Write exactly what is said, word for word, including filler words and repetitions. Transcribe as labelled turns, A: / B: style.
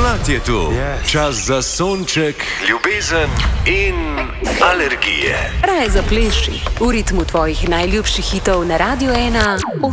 A: Cmat je tu.
B: Yes.
A: Čas za sonček, ljubezen in alergije.
C: Raje zapleši v ritmu tvojih najljubših hitov na Radio ena.